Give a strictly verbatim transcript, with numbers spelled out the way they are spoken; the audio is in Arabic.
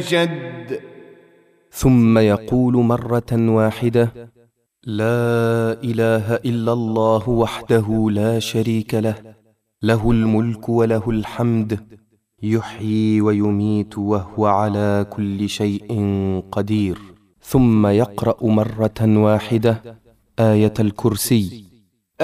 شد. ثم يقول مرة واحدة: لا إله إلا الله وحده لا شريك له، له الملك وله الحمد، يحيي ويميت وهو على كل شيء قدير. ثم يقرأ مرة واحدة آية الكرسي.